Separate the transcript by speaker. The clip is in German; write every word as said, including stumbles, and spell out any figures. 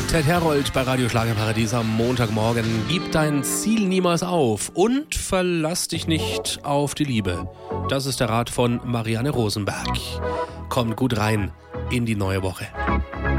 Speaker 1: Ted Herold bei Radio Schlagerparadies am Montagmorgen. Gib dein Ziel niemals auf und verlass dich nicht auf die Liebe. Das ist der Rat von Marianne Rosenberg. Kommt gut rein in die neue Woche.